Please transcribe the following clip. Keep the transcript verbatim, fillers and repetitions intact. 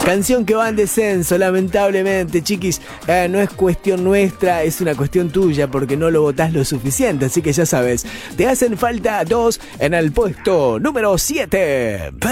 Canción que va en descenso, lamentablemente, chiquis. Eh, no es cuestión nuestra, es una cuestión tuya porque no lo votás lo suficiente. Así que ya sabes, te hacen falta dos en el puesto número siete.